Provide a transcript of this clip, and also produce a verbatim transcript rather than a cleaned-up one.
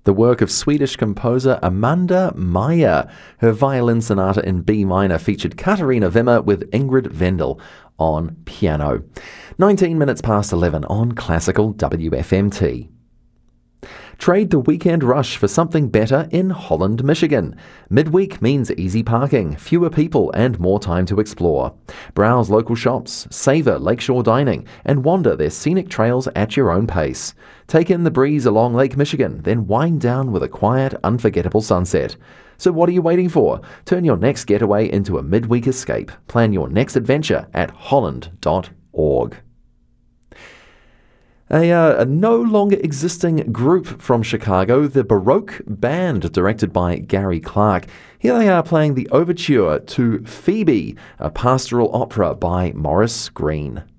the work of Swedish composer Amanda Meyer. Her violin sonata in B minor featured Katarina Wimmer with Ingrid Wendel on piano. nineteen minutes past eleven on Classical W F M T. Trade the weekend rush for something better in Holland, Michigan. Midweek means easy parking, fewer people, and more time to explore. Browse local shops, savour lakeshore dining, and wander their scenic trails at your own pace. Take in the breeze along Lake Michigan, then wind down with a quiet, unforgettable sunset. So what are you waiting for? Turn your next getaway into a midweek escape. Plan your next adventure at holland dot org. A, uh, a no longer existing group from Chicago, the Baroque Band, directed by Gary Clark. Here they are playing the overture to Phoebe, a pastoral opera by Maurice Greene.